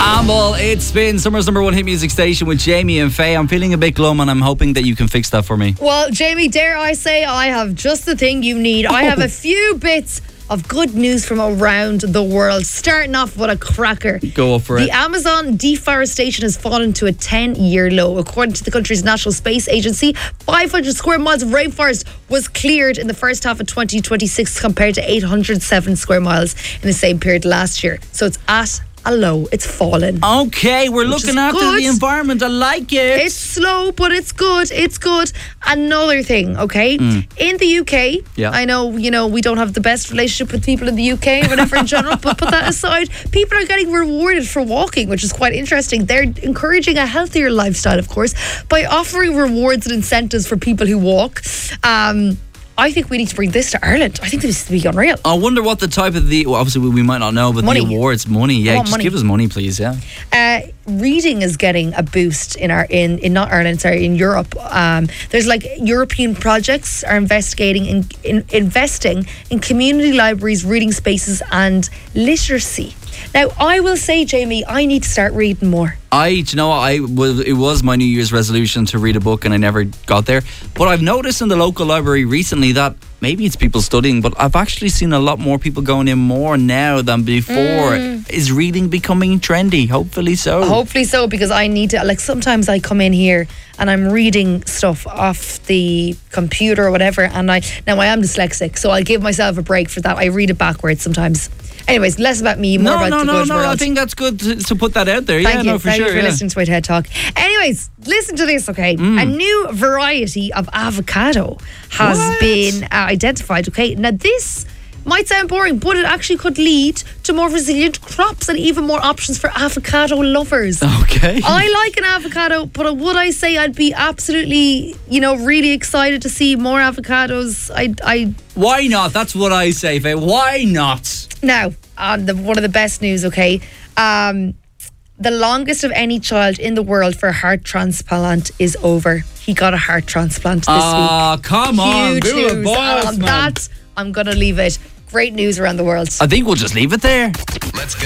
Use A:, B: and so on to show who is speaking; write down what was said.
A: Well, it's been summer's number one hit music station with Jamie and Faye. I'm feeling a bit glum and I'm hoping that you can fix that for me.
B: Well, Jamie, dare I say I have just the thing you need. I have a few bits of good news from around the world. Starting off with a cracker.
A: Go up for it.
B: The Amazon deforestation has fallen to a 10-year low. According to the country's National Space Agency, 500 square miles of rainforest was cleared in the first half of 2026 compared to 807 square miles in the same period last year. So it's at a low. It's fallen.
A: Okay, we're looking after the environment. I like it.
B: It's slow, but it's good. It's good. Another thing, okay? In the UK, I know, we don't have the best relationship with people in the UK or whatever in general, but put that aside, people are getting rewarded for walking, which is quite interesting. They're encouraging a healthier lifestyle, of course, by offering rewards and incentives for people who walk. I think we need to bring this to Ireland. I think this would be unreal.
A: I wonder what the type of obviously we might not know, but
B: money.
A: The awards, money. Yeah, just
B: money.
A: give us money, please. Yeah.
B: Reading is getting a boost in Europe. There's like European projects are investing in community libraries, reading spaces, and literacy. Now, I will say, Jamie, I need to start reading more.
A: It was my New Year's resolution to read a book and I never got there. But I've noticed in the local library recently that maybe it's people studying, but I've actually seen a lot more people going in more now than before. Is reading becoming trendy? Hopefully so.
B: Hopefully so, because I need to, sometimes I come in here and I'm reading stuff off the computer or whatever, and I am dyslexic, so I'll give myself a break for that. I read it backwards sometimes. Anyways, less about me, more about the good world.
A: I think that's good to put that out there.
B: Thank you
A: for sure.
B: Thank you for listening to my TED Talk. Anyways, listen to this, okay? A new variety of avocado has been identified, okay? Now, this might sound boring, but it actually could lead to more resilient crops and even more options for avocado lovers.
A: Okay.
B: I like an avocado, but would I say I'd be absolutely, really excited to see more avocados?
A: Why not? That's what I say, Faye. Why not?
B: Now, one of the best news, okay? The longest of any child in the world for a heart transplant is over. He got a heart transplant this week.
A: Oh, come on. Do it, boss, man.
B: That, I'm going to leave it. Great news around the world.
A: I think we'll just leave it there.
C: Let's go.